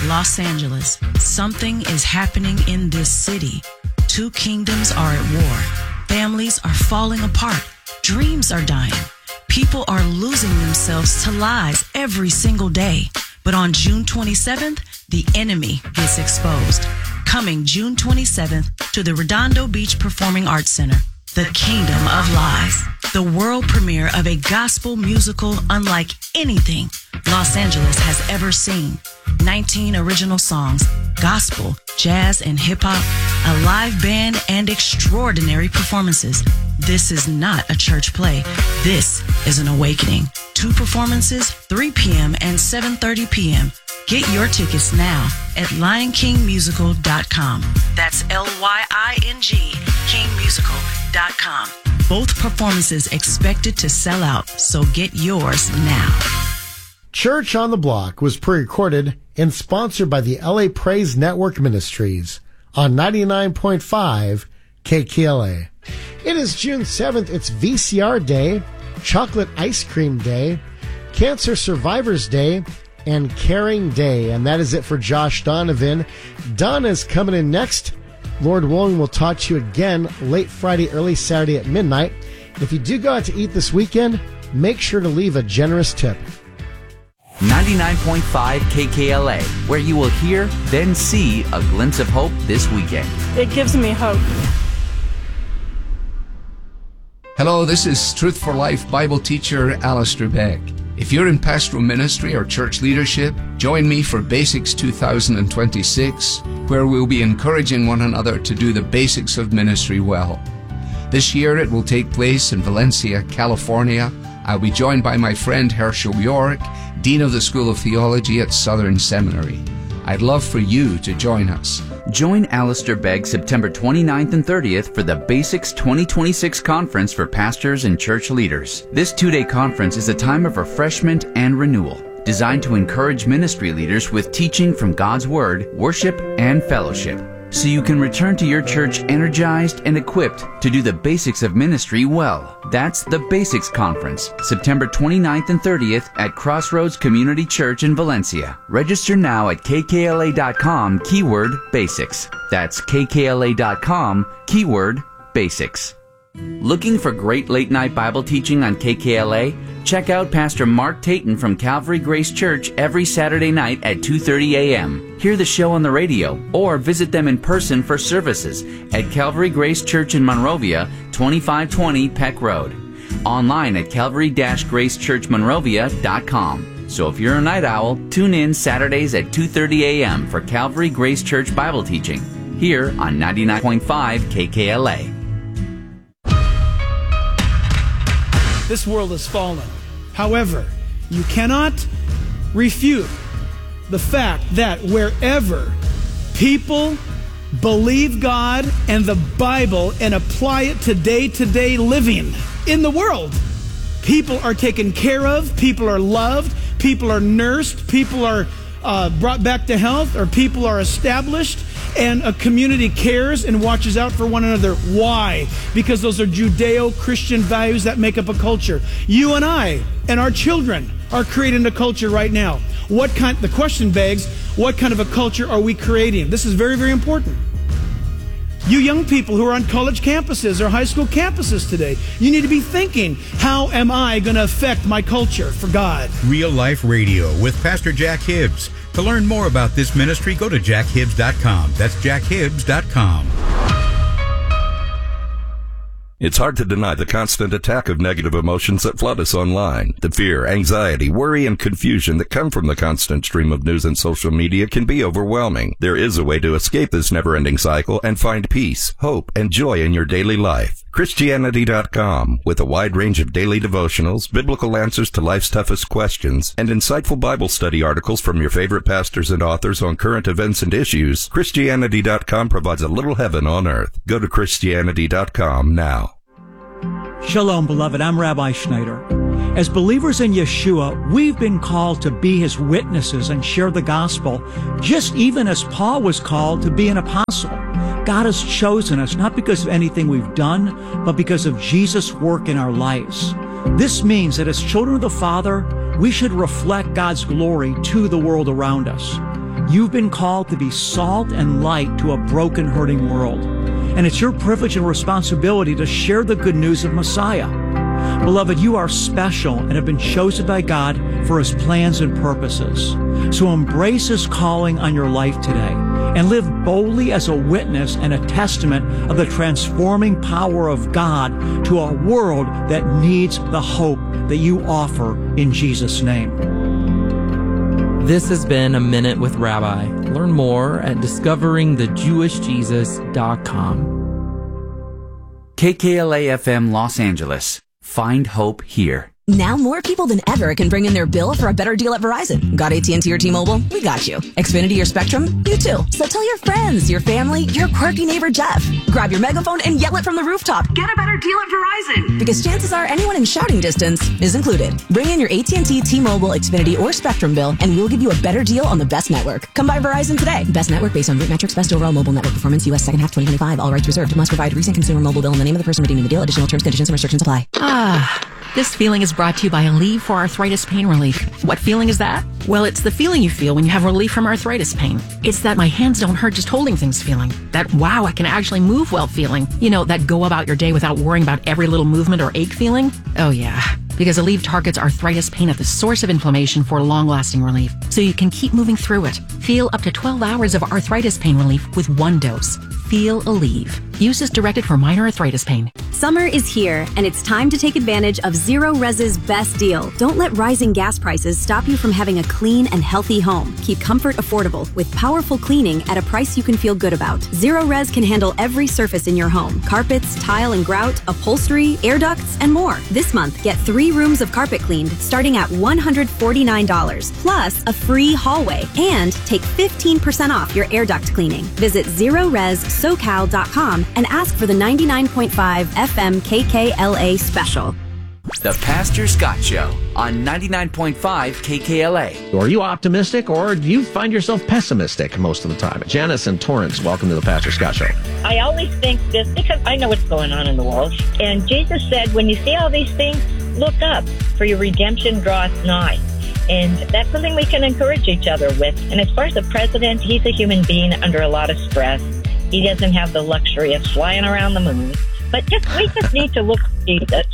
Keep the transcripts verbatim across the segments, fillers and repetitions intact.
Los Angeles, something is happening in this city. Two kingdoms are at war. Families are falling apart. Dreams are dying. People are losing themselves to lies every single day. But on June twenty-seventh, the enemy gets exposed. Coming June twenty-seventh to the Redondo Beach Performing Arts Center, The Kingdom of Lies, the world premiere of a gospel musical unlike anything Los Angeles has ever seen. nineteen original songs, gospel, jazz, and hip-hop, a live band, and extraordinary performances. This is not a church play. This is an awakening. Two performances, three p.m. and seven thirty p.m. Get your tickets now at lion king musical dot com. That's L Y I N G, king musical dot com. Both performances expected to sell out, so get yours now. Church on the Block was pre-recorded and sponsored by the L A Praise Network Ministries on ninety-nine point five K K L A. It is June seventh. It's V C R Day, Chocolate Ice Cream Day, Cancer Survivors Day, and Caring Day. And that is it for Josh Donovan. Donna's coming in next. Lord willing, we'll talk to you again late Friday, early Saturday at midnight. If you do go out to eat this weekend, make sure to leave a generous tip. ninety-nine point five K K L A, where you will hear, then see a glimpse of hope this weekend. It gives me hope. Hello, this is Truth for Life Bible teacher Alistair Begg. If you're in pastoral ministry or church leadership, join me for Basics two thousand twenty-six, where we'll be encouraging one another to do the basics of ministry well. This year it will take place in Valencia, California. I'll be joined by my friend Herschel York, Dean of the School of Theology at Southern Seminary. I'd love for you to join us. Join Alistair Begg September twenty-ninth and thirtieth for the Basics twenty twenty-six Conference for Pastors and Church Leaders. This two-day conference is a time of refreshment and renewal, designed to encourage ministry leaders with teaching from God's Word, worship, and fellowship, so you can return to your church energized and equipped to do the basics of ministry well. That's the Basics Conference, September twenty-ninth and thirtieth at Crossroads Community Church in Valencia. Register now at K K L A dot com, keyword basics. That's K K L A dot com, keyword basics. Looking for great late-night Bible teaching on K K L A? Check out Pastor Mark Tayton from Calvary Grace Church every Saturday night at two thirty a.m. Hear the show on the radio or visit them in person for services at Calvary Grace Church in Monrovia, twenty-five twenty Peck Road. Online at calvary dash grace church monrovia dot com. So if you're a night owl, tune in Saturdays at two thirty a.m. for Calvary Grace Church Bible teaching here on ninety-nine point five K K L A. This world has fallen. However, you cannot refute the fact that wherever people believe God and the Bible and apply it to day-to-day living in the world, people are taken care of, people are loved, people are nursed, people are uh, brought back to health, or people are established, and a community cares and watches out for one another. Why? Because those are Judeo-Christian values that make up a culture. You and I and our children are creating a culture right now. What kind? The question begs, what kind of a culture are we creating? This is very, very important. You young people who are on college campuses or high school campuses today, you need to be thinking, how am I going to affect my culture for God? Real Life Radio with Pastor Jack Hibbs. To learn more about this ministry, go to jack hibbs dot com. That's jack hibbs dot com. It's hard to deny the constant attack of negative emotions that flood us online. The fear, anxiety, worry, and confusion that come from the constant stream of news and social media can be overwhelming. There is a way to escape this never-ending cycle and find peace, hope, and joy in your daily life. Christianity dot com, with a wide range of daily devotionals, biblical answers to life's toughest questions, and insightful Bible study articles from your favorite pastors and authors on current events and issues, Christianity dot com provides a little heaven on earth. Go to Christianity dot com now. Shalom, beloved. I'm Rabbi Schneider. As believers in Yeshua, we've been called to be His witnesses and share the gospel, just even as Paul was called to be an apostle. God has chosen us not because of anything we've done, but because of Jesus' work in our lives. This means that as children of the Father, we should reflect God's glory to the world around us. You've been called to be salt and light to a broken, hurting world. And it's your privilege and responsibility to share the good news of Messiah. Beloved, you are special and have been chosen by God for His plans and purposes. So embrace His calling on your life today and live boldly as a witness and a testament of the transforming power of God to a world that needs the hope that you offer in Jesus' name. This has been A Minute with Rabbi. Learn more at discovering the jewish jesus dot com. K K L A F M Los Angeles. Find hope here. Now more people than ever can bring in their bill for a better deal at Verizon. Got A T and T or T-Mobile? We got you. Xfinity or Spectrum? You too. So tell your friends, your family, your quirky neighbor Jeff. Grab your megaphone and yell it from the rooftop. Get a better deal at Verizon. Because chances are anyone in shouting distance is included. Bring in your A T and T, T-Mobile, Xfinity, or Spectrum bill and we'll give you a better deal on the best network. Come by Verizon today. Best network based on root metrics, best overall mobile network performance, U S second half twenty twenty-five. All rights reserved. Must provide recent consumer mobile bill in the name of the person redeeming the deal. Additional terms, conditions, and restrictions apply. Ah. This feeling is brought to you by Aleve for Arthritis Pain Relief. What feeling is that? Well, it's the feeling you feel when you have relief from arthritis pain. It's that my hands don't hurt just holding things feeling. That wow, I can actually move well feeling. You know, that go about your day without worrying about every little movement or ache feeling. Oh yeah, because Aleve targets arthritis pain at the source of inflammation for long-lasting relief, so you can keep moving through it. Feel up to twelve hours of arthritis pain relief with one dose. Feel Aleve. Use as directed for minor arthritis pain. Summer is here, and it's time to take advantage of Zero Res's best deal. Don't let rising gas prices stop you from having a clean and healthy home. Keep comfort affordable with powerful cleaning at a price you can feel good about. Zero Res can handle every surface in your home: carpets, tile and grout, upholstery, air ducts, and more. This month, get three rooms of carpet cleaned starting at one hundred forty-nine dollars, plus a free hallway, and take fifteen percent off your air duct cleaning. Visit zero res socal dot com and ask for the ninety-nine point five F M K K L A special. The Pastor Scott Show on ninety-nine point five K K L A. Are you optimistic or do you find yourself pessimistic most of the time? Janice and Torrance, welcome to the Pastor Scott Show. I always think this because I know what's going on in the world. And Jesus said, when you see all these things, look up, for your redemption draweth nigh. And that's something we can encourage each other with. And as far as the president, he's a human being under a lot of stress. He doesn't have the luxury of flying around the moon. But just we just need to look at Jesus.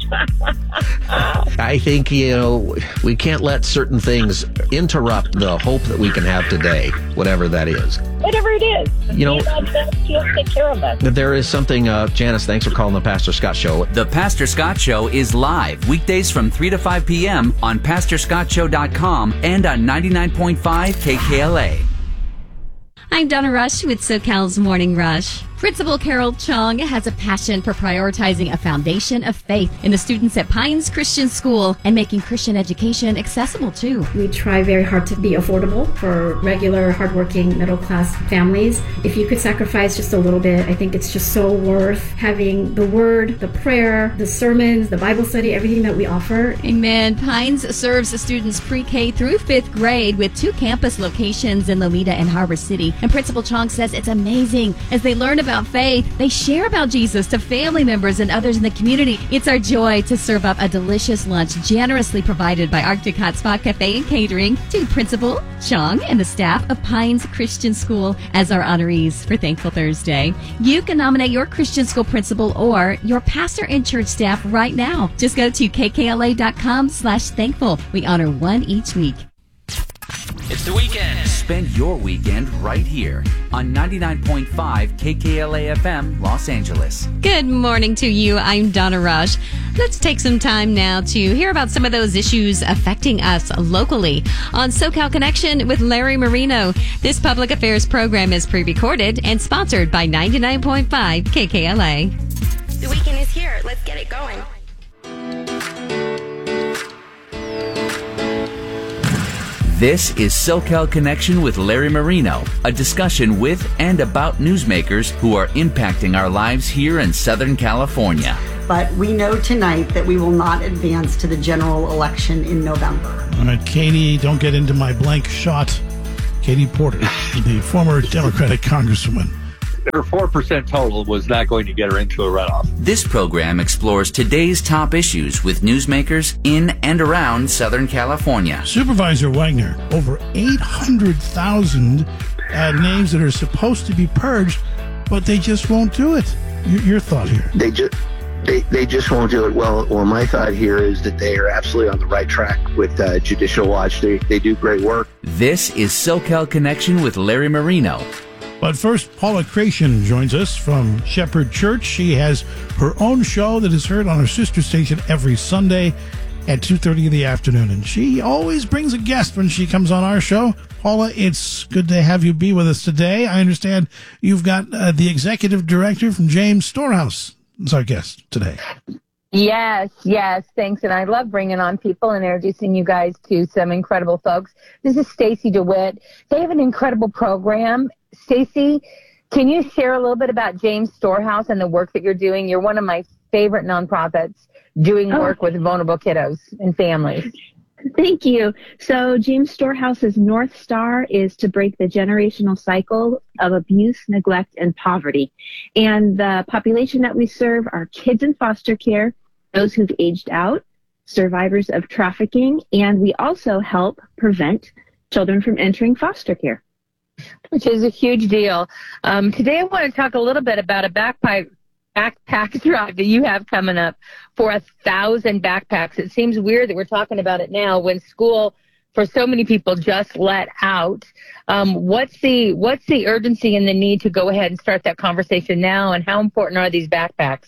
I think, you know, we can't let certain things interrupt the hope that we can have today, whatever that is. Whatever it is. You know, he'll take care of us. There is something, uh, Janice, thanks for calling the Pastor Scott Show. The Pastor Scott Show is live weekdays from three to five p.m. on pastor scott show dot com and on ninety-nine point five K K L A. I'm Donna Rush with SoCal's Morning Rush. Principal Carol Chong has a passion for prioritizing a foundation of faith in the students at Pines Christian School and making Christian education accessible too. We try very hard to be affordable for regular, hardworking, middle-class families. If you could sacrifice just a little bit, I think it's just so worth having the word, the prayer, the sermons, the Bible study, everything that we offer. Amen. Pines serves students pre-K through fifth grade with two campus locations in Lomita and Harbor City. And Principal Chong says it's amazing as they learn about faith. They share about Jesus to family members and others in the community. It's our joy to serve up a delicious lunch generously provided by Arctic Hot Spot Cafe and Catering to Principal Chong and the staff of Pines Christian School as our honorees for Thankful Thursday. You can nominate your Christian school principal or your pastor and church staff right now. Just go to K K L A dot com slash thankful. We honor one each week. It's the weekend. Spend your weekend right here on ninety-nine point five K K L A F M Los Angeles. Good morning to you. I'm Donna Rush. Let's take some time now to hear about some of those issues affecting us locally on SoCal Connection with Larry Marino. This public affairs program is pre-recorded and sponsored by ninety-nine point five K K L A. The weekend is here. Let's get it going. This is SoCal Connection with Larry Marino, a discussion with and about newsmakers who are impacting our lives here in Southern California. But we know tonight that we will not advance to the general election in November. All right, Katie, don't get into my blank shot. Katie Porter, the former Democratic Congresswoman. her four percent total was not going to get her into a runoff. This program explores today's top issues with newsmakers in and around Southern California. Supervisor Wagner, over eight hundred thousand uh, names that are supposed to be purged, but they just won't do it. Your, your thought here? They just they, they just won't do it. Well, well, my thought here is that they are absolutely on the right track with uh, Judicial Watch. They they do great work. This is SoCal Connection with Larry Marino. But first, Paula Creation joins us from Shepherd Church. She has her own show that is heard on her sister station every Sunday at two thirty in the afternoon. And she always brings a guest when she comes on our show. Paula, it's good to have you be with us today. I understand you've got uh, the executive director from James Storehouse as our guest today. Yes, yes, thanks. And I love bringing on people and introducing you guys to some incredible folks. This is Stacy DeWitt. They have an incredible program. Stacy, can you share a little bit about James Storehouse and the work that you're doing? You're one of my favorite nonprofits doing work oh. with vulnerable kiddos and families. Thank you. So James Storehouse's North Star is to break the generational cycle of abuse, neglect, and poverty. And the population that we serve are kids in foster care, those who've aged out, survivors of trafficking, and we also help prevent children from entering foster care. Which is a huge deal. Um, today I want to talk a little bit about a backpack backpack drive that you have coming up for a thousand backpacks. It seems weird that we're talking about it now when school for so many people just let out. Um, what's the what's the urgency and the need to go ahead and start that conversation now, and how important are these backpacks?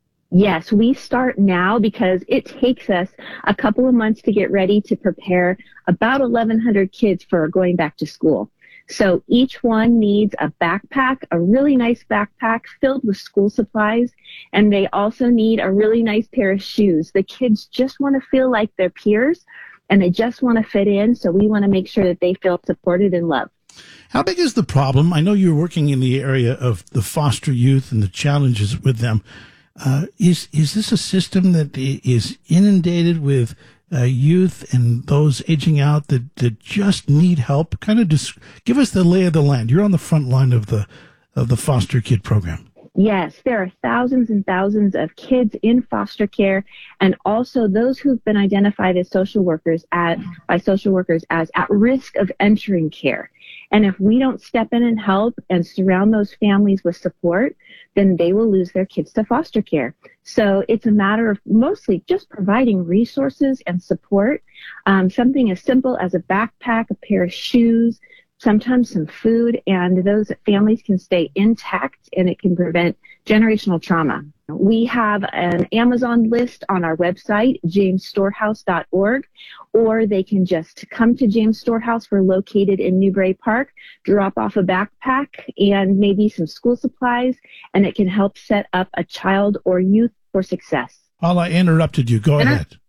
Yes, we start now because it takes us a couple of months to get ready to prepare about eleven hundred kids for going back to school. So each one needs a backpack, a really nice backpack filled with school supplies, and they also need a really nice pair of shoes. The kids just want to feel like their peers, and they just want to fit in, so we want to make sure that they feel supported and loved. How big is the problem? I know you're working in the area of the foster youth and the challenges with them. Uh, is is this a system that is inundated with Uh, youth and those aging out that, that just need help? Kind of just give us the lay of the land. You're on the front line of the of the foster kid program. Yes, there are thousands and thousands of kids in foster care, and also those who've been identified as social workers at by social workers as at risk of entering care. And if we don't step in and help and surround those families with support, then they will lose their kids to foster care. So it's a matter of mostly just providing resources and support, um, something as simple as a backpack, a pair of shoes, sometimes some food, and those families can stay intact and it can prevent generational trauma. We have an Amazon list on our website, james storehouse dot org, or they can just come to James Storehouse. We're located in Newbury Park, drop off a backpack and maybe some school supplies, and it can help set up a child or youth for success. Paul, I interrupted you. Go and ahead. I,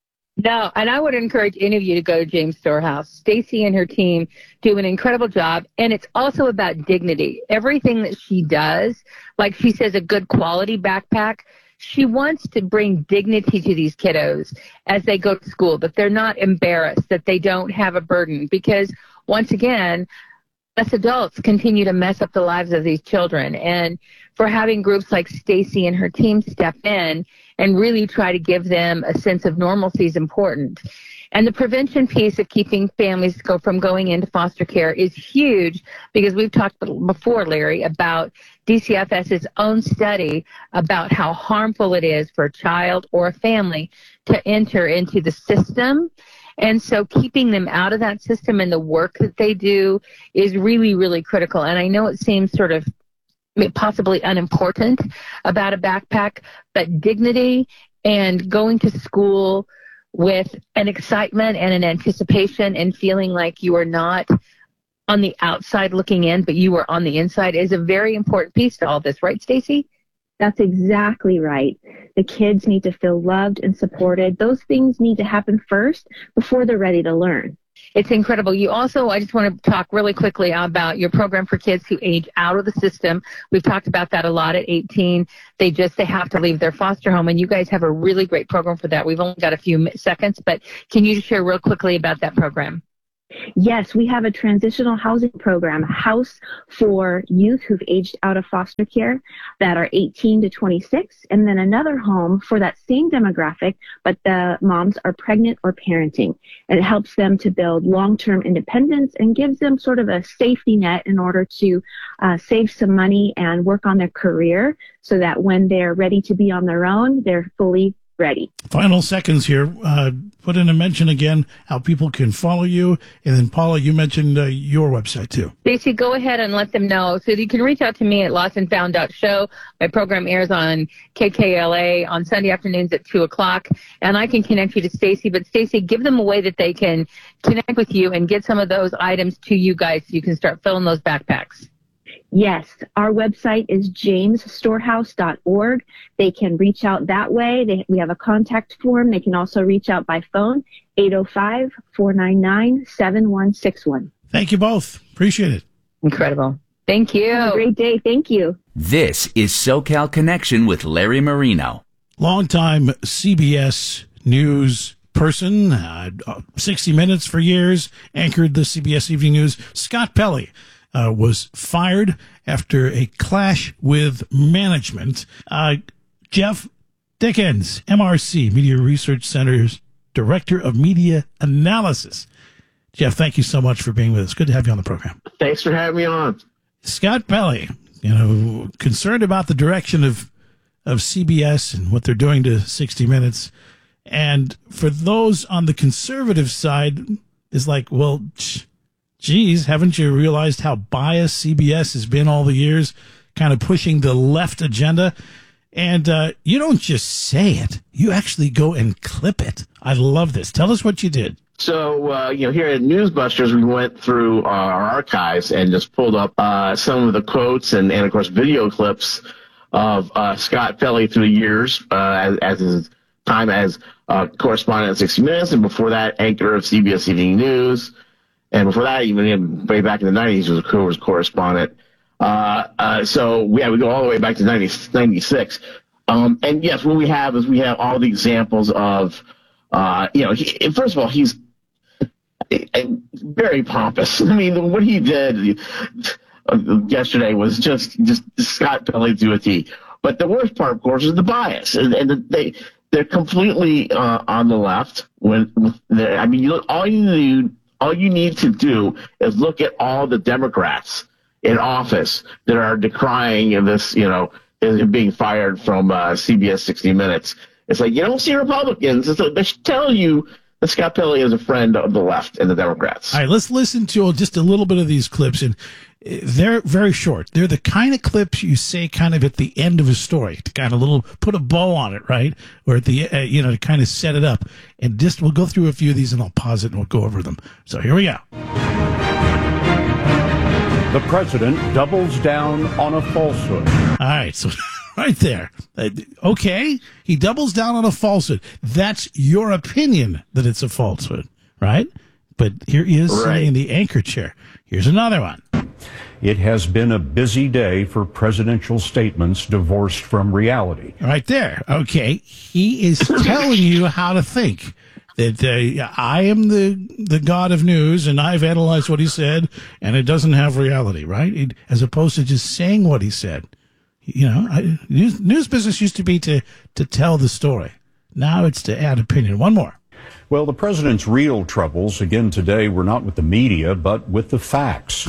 no, and I would encourage any of you to go to James Storehouse. Stacy and her team do an incredible job, and it's also about dignity. Everything that she does, like she says, a good quality backpack, she wants to bring dignity to these kiddos as they go to school, that they're not embarrassed, that they don't have a burden, because once again, us adults continue to mess up the lives of these children. And for having groups like Stacy and her team step in and really try to give them a sense of normalcy is important. And the prevention piece of keeping families go from going into foster care is huge, because we've talked before, Larry, about D C F S's own study about how harmful it is for a child or a family to enter into the system. And so keeping them out of that system and the work that they do is really, really critical. And I know it seems sort of possibly unimportant about a backpack, but dignity and going to school with an excitement and an anticipation and feeling like you are not on the outside looking in, but you are on the inside is a very important piece to all this, right, Stacy? That's exactly right. The kids need to feel loved and supported. Those things need to happen first before they're ready to learn. It's incredible. You also, I just want to talk really quickly about your program for kids who age out of the system. We've talked about that a lot at eighteen. They just, they have to leave their foster home, and you guys have a really great program for that. We've only got a few seconds, but can you just share real quickly about that program? Yes, we have a transitional housing program, a house for youth who've aged out of foster care that are eighteen to twenty-six, and then another home for that same demographic, but the moms are pregnant or parenting. And it helps them to build long-term independence and gives them sort of a safety net in order to uh, save some money and work on their career so that when they're ready to be on their own, they're fully ready. Final seconds here. Uh, put in a mention again how people can follow you. And then, Paula, you mentioned uh, your website, too. Stacey, go ahead and let them know. So you can reach out to me at lost and found dot show. My program airs on K K L A on Sunday afternoons at two o'clock. And I can connect you to Stacey. But, Stacey, give them a way that they can connect with you and get some of those items to you guys so you can start filling those backpacks. Yes, our website is james storehouse dot org. They can reach out that way. They, we have a contact form. They can also reach out by phone, eight oh five, four nine nine, seven one six one. Thank you both. Appreciate it. Incredible. Thank you. Have a great day. Thank you. This is SoCal Connection with Larry Marino. Longtime C B S News person, uh, sixty minutes for years, anchored the C B S Evening News. Scott Pelley Uh, was fired after a clash with management. Uh, Jeff Dickens, M R C, Media Research Center's Director of Media Analysis. Jeff, thank you so much for being with us. Good to have you on the program. Thanks for having me on. Scott Pelley, you know, concerned about the direction of, of C B S and what they're doing to sixty minutes. And for those on the conservative side, is like, well, geez, haven't you realized how biased C B S has been all the years, kind of pushing the left agenda? And uh, you don't just say it. You actually go and clip it. I love this. Tell us what you did. So, uh, you know, here at Newsbusters, we went through uh, our archives and just pulled up uh, some of the quotes and, and, of course, video clips of uh, Scott Pelley through the years uh, as, as his time as uh, correspondent at sixty minutes, and before that, anchor of C B S Evening News. And before that, even way back in the nineties, was a was correspondent. Uh, uh, so, yeah, we go all the way back to ninety, ninety-six. Um, and, yes, what we have is we have all the examples of, uh, you know, he, first of all, he's very pompous. I mean, what he did yesterday was just, just Scott Pelley to a T. But the worst part, of course, is the bias. And, and they, they're completely uh, on the left. When I mean, you look, all you need All you need to do is look at all the Democrats in office that are decrying this, you know, being fired from uh, C B S sixty minutes. It's like, you don't see Republicans. It's like, they should tell you that Scott Pelley is a friend of the left and the Democrats. All right, let's listen to just a little bit of these clips. And they're very short. They're the kind of clips you say kind of at the end of a story to kind of little put a bow on it, right? Or at the, uh, you know, to kind of set it up. And just, we'll go through a few of these and I'll pause it and we'll go over them. So here we go. The president doubles down on a falsehood. All right. So right there. Uh, okay. He doubles down on a falsehood. That's your opinion that it's a falsehood, right? But here he is right. Sitting in the anchor chair. Here's another one. It has been a busy day for presidential statements divorced from reality. Right there. Okay. He is telling you how to think. That uh, I am the the god of news, and I've analyzed what he said, and it doesn't have reality, right? It, as opposed to just saying what he said. You know, I, news, news business used to be to, to tell the story. Now it's to add opinion. One more. Well, the president's real troubles, again today, were not with the media, but with the facts.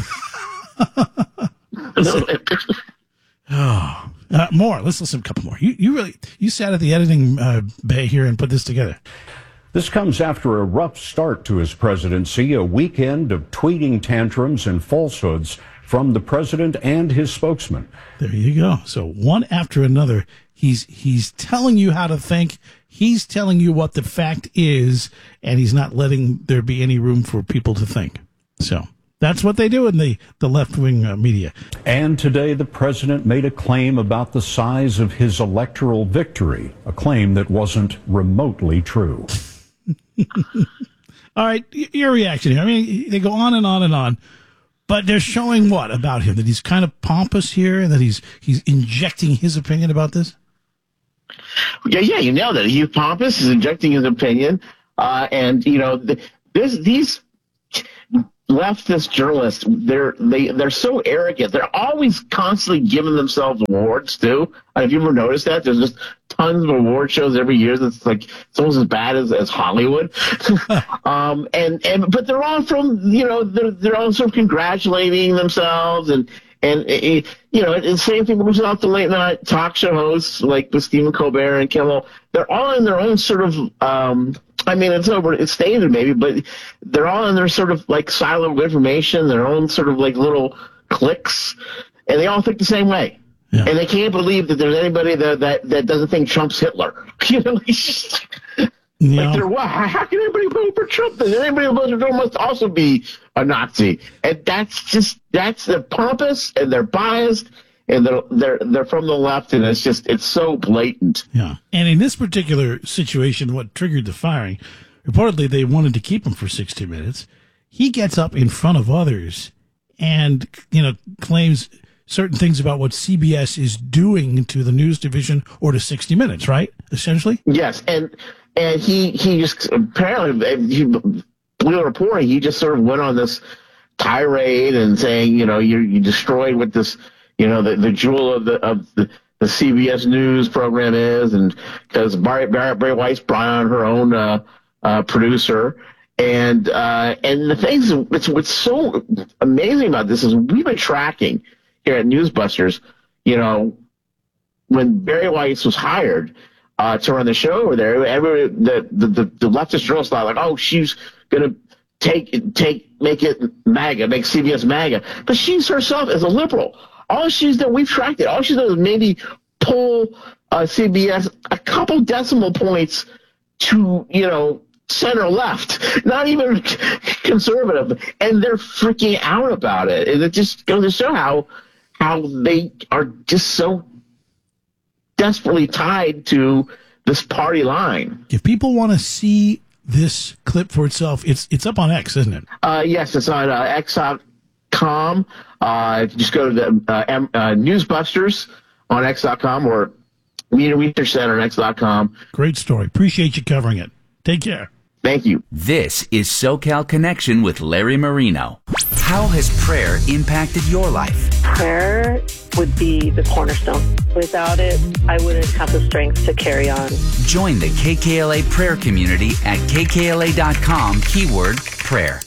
oh, uh, more. Let's listen to a couple more. You, you really, you sat at the editing uh, bay here and put this together. This comes after a rough start to his presidency, a weekend of tweeting tantrums and falsehoods from the president and his spokesman. There you go. So one after another, he's he's telling you how to think. He's telling you what the fact is, and he's not letting there be any room for people to think. So that's what they do in the, the left-wing uh, media. And today the president made a claim about the size of his electoral victory, a claim that wasn't remotely true. All right, your reaction here. I mean, they go on and on and on, but they're showing what about him? That he's kind of pompous here, and that he's he's injecting his opinion about this? Yeah, yeah, you nailed it. He's pompous. He's injecting his opinion, uh, and you know, the, this, these leftist journalists, they're they they're so arrogant. They're always constantly giving themselves awards too. Have you ever noticed that? There's just tons of award shows every year that's like it's almost as bad as, as Hollywood. um, and and but they're all from you know they're they're all sort of congratulating themselves and and it, you know the same thing goes out the late night talk show hosts like with Stephen Colbert and Kimmel. They're all in their own sort of. Um, I mean, it's over, it's stated maybe, but they're all in their sort of like silo of information, their own sort of like little cliques, and they all think the same way. Yeah. And they can't believe that there's anybody that, that, that doesn't think Trump's Hitler. You know, it's just, yeah. like they're what? How can anybody vote for Trump? Then anybody who votes for Trump must also be a Nazi. And that's just, that's they're pompous and they're biased. And they're, they're they're from the left, and it's just, it's so blatant. Yeah. And in this particular situation, what triggered the firing, reportedly they wanted to keep him for sixty minutes. He gets up in front of others and, you know, claims certain things about what C B S is doing to the news division or to sixty minutes, right? Essentially? Yes. And and he, he just, apparently, he, Blue reporting, he just sort of went on this tirade and saying, you know, you you destroyed what this, you know, the, the jewel of the of the, the C B S News program is, and because Barry, Barry, Barry Weiss brought on her own uh, uh, producer, and uh, and the things it's what's so amazing about this is we've been tracking here at Newsbusters, you know, when Barry Weiss was hired uh, to run the show over there, every the the, the, the leftist journalists thought like, oh, she's gonna take take make it MAGA, make C B S MAGA, but she's herself as a liberal. All she's done, we've tracked it. All she's done is maybe pull uh, C B S a couple decimal points to, you know, center left, not even conservative, and they're freaking out about it. And it just goes to show how how they are just so desperately tied to this party line. If people want to see this clip for itself, it's it's up on X, isn't it? Uh, yes, it's on uh, X dot com. Uh, just go to the uh, M, uh, Newsbusters on X dot com or Media Research Center on X dot com. Great story. Appreciate you covering it. Take care. Thank you. This is SoCal Connection with Larry Marino. How has prayer impacted your life? Prayer would be the cornerstone. Without it, I wouldn't have the strength to carry on. Join the K K L A prayer community at K K L A dot com, keyword prayer.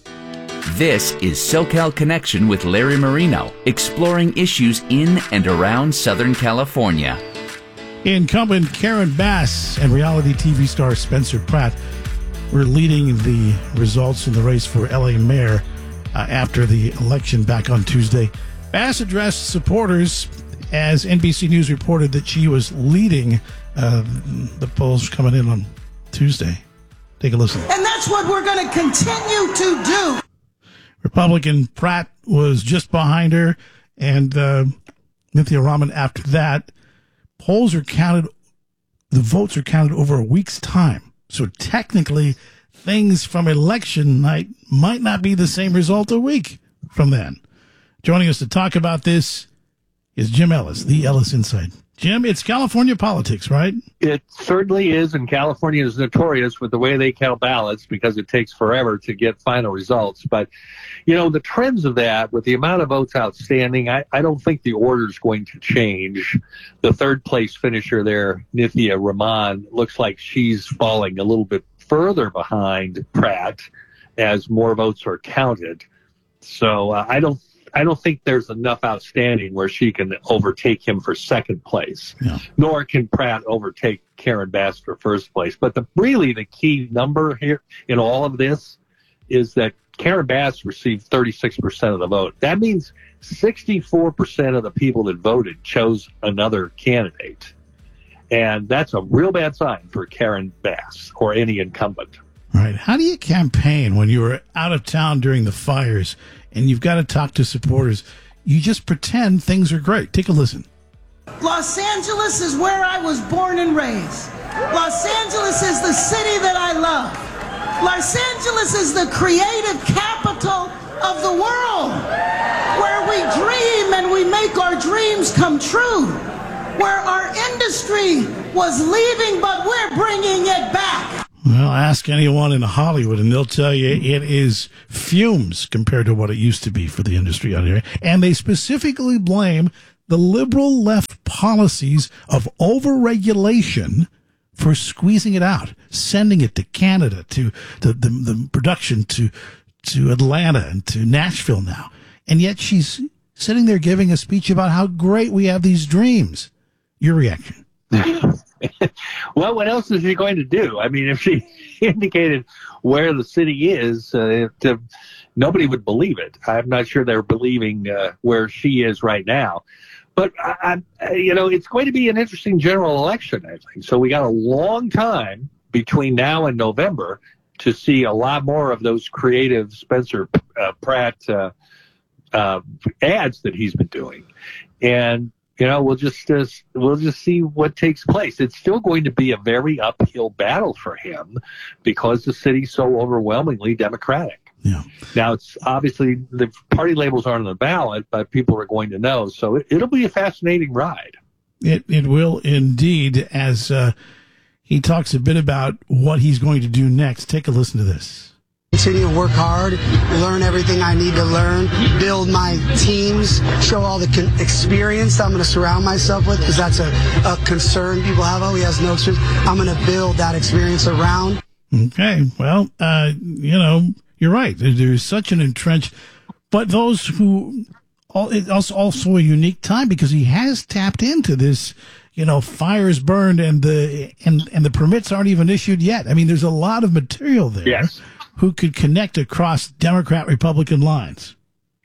This is SoCal Connection with Larry Marino, exploring issues in and around Southern California. Incumbent Karen Bass and reality T V star Spencer Pratt were leading the results in the race for L A mayor uh, after the election back on Tuesday. Bass addressed supporters as N B C News reported that she was leading uh, the polls coming in on Tuesday. Take a listen. And that's what we're going to continue to do. Republican Pratt was just behind her, and uh, Nithya Raman after that. Polls are counted, the votes are counted over a week's time. So technically, things from election night might not be the same result a week from then. Joining us to talk about this is Jim Ellis, the Ellis Insight. Jim, it's California politics, right? It certainly is, and California is notorious with the way they count ballots because it takes forever to get final results. But, you know, the trends of that, with the amount of votes outstanding, I, I don't think the order is going to change. The third place finisher there, Nithya Raman, looks like she's falling a little bit further behind Pratt as more votes are counted. So uh, I don't I don't think there's enough outstanding where she can overtake him for second place, yeah. Nor can Pratt overtake Karen Bass for first place. But the really the key number here in all of this is that Karen Bass received thirty-six percent of the vote. That means sixty-four percent of the people that voted chose another candidate. And that's a real bad sign for Karen Bass or any incumbent. Right. How do you campaign when you were out of town during the fires and you've got to talk to supporters? You just pretend things are great. Take a listen. Los Angeles is where I was born and raised. Los Angeles is the city that I love. Los Angeles is the creative capital of the world, where we dream and we make our dreams come true, where our industry was leaving, but we're bringing it back. Well, ask anyone in Hollywood, and they'll tell you it is fumes compared to what it used to be for the industry out here. And they specifically blame the liberal left policies of overregulation for squeezing it out, sending it to Canada, to, to the, the production to to Atlanta and to Nashville now. And yet she's sitting there giving a speech about how great we have these dreams. Your reaction? Well, what else is she going to do? I mean, if she indicated where the city is, uh, it, uh, nobody would believe it. I'm not sure they're believing uh, where she is right now. But, I, I, you know, it's going to be an interesting general election, I think. So we got a long time between now and November to see a lot more of those creative Spencer uh, Pratt uh, uh, ads that he's been doing. And, you know, we'll just uh, we'll just see what takes place. It's still going to be a very uphill battle for him because the city's so overwhelmingly Democratic. Yeah. Now, it's obviously the party labels aren't on the ballot, but people are going to know. So it, it'll be a fascinating ride. It it will indeed, as uh, he talks a bit about what he's going to do next. Take a listen to this. Continue to work hard, learn everything I need to learn, build my teams, show all the con- experience I'm going to surround myself with, because that's a, a concern people have. Oh, he has no experience. I'm going to build that experience around. Okay, well, uh, you know, you're right. There's such an entrenched, but those who, it's also a unique time because he has tapped into this, you know, fires burned and the, and, and the permits aren't even issued yet. I mean, there's a lot of material there. Yes. Who could connect across Democrat-Republican lines.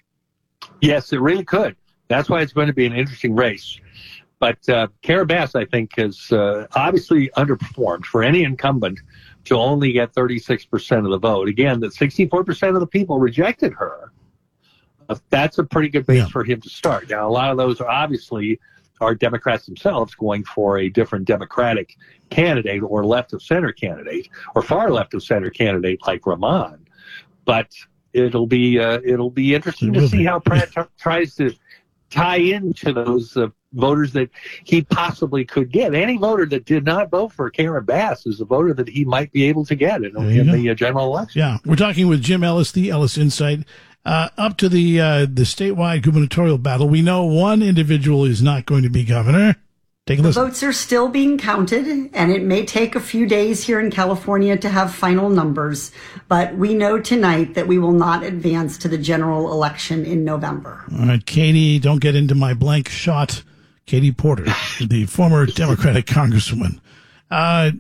Yes, it really could. That's why it's going to be an interesting race. But uh, Karen Bass, I think, has uh, obviously underperformed for any incumbent to only get thirty-six percent of the vote. Again, that sixty-four percent of the people rejected her. Uh, that's a pretty good base yeah. for him to start. Now, a lot of those are obviously are Democrats themselves going for a different Democratic candidate or left of center candidate or far left of center candidate like Rahman. But it'll be uh, it'll be interesting to see how Pratt t- tries to tie into those uh, voters that he possibly could get. Any voter that did not vote for Karen Bass is a voter that he might be able to get in, in the uh, general election. Yeah, we're talking with Jim Ellis, the Ellis Insight. Uh, up to the uh, the statewide gubernatorial battle, we know one individual is not going to be governor. Take a listen. The votes are still being counted, and it may take a few days here in California to have final numbers. But we know tonight that we will not advance to the general election in November. All right, Katie, don't get into my blank shot. Katie Porter, the former Democratic congresswoman. Uh,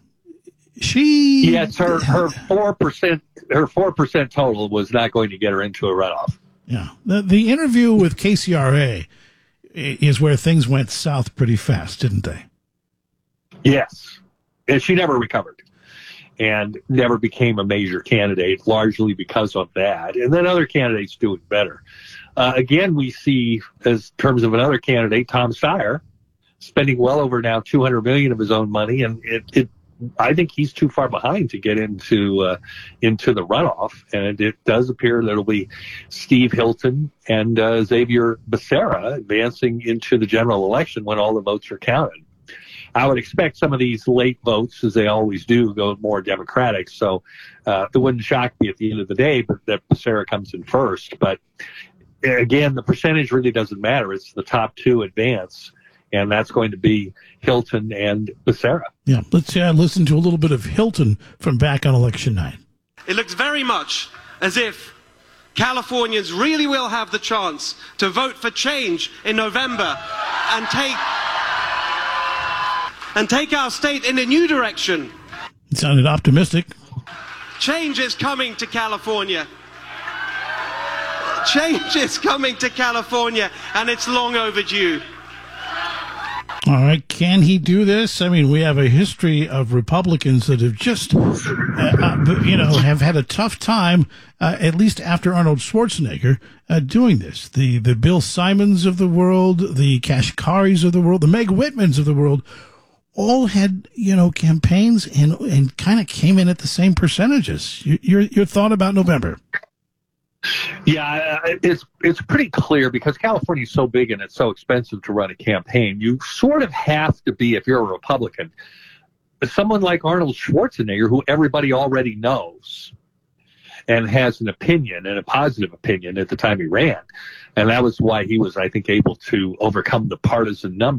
she yes, her her four percent her four percent total was not going to get her into a runoff. Yeah, the the interview with K C R A is where things went south pretty fast, didn't they? Yes, and she never recovered and never became a major candidate, largely because of that. And then other candidates do it better. Uh, again, we see, as terms of another candidate, Tom Steyer, spending well over now two hundred million dollars of his own money, and it, it I think he's too far behind to get into uh, into the runoff, and it does appear that it'll be Steve Hilton and uh, Xavier Becerra advancing into the general election when all the votes are counted. I would expect some of these late votes, as they always do, go more Democratic, so uh, it wouldn't shock me at the end of the day but that Becerra comes in first. But again, the percentage really doesn't matter. It's the top two advance. And that's going to be Hilton and Becerra. Yeah, let's uh, listen to a little bit of Hilton from back on election night. It looks very much as if Californians really will have the chance to vote for change in November and take and take our state in a new direction. It sounded optimistic. Change is coming to California. Change is coming to California, and it's long overdue. All right, can he do this? I mean, we have a history of Republicans that have just, uh, uh, you know, have had a tough time, uh, at least after Arnold Schwarzenegger, uh, doing this. The the Bill Simons of the world, the Kashkaris of the world, the Meg Whitmans of the world, all had, you know, campaigns and and kind of came in at the same percentages. Your, your your thought about November? Yeah, it's it's pretty clear because California is so big and it's so expensive to run a campaign. You sort of have to be, if you're a Republican, someone like Arnold Schwarzenegger, who everybody already knows and has an opinion, and a positive opinion at the time he ran. And that was why he was, I think, able to overcome the partisan numbers.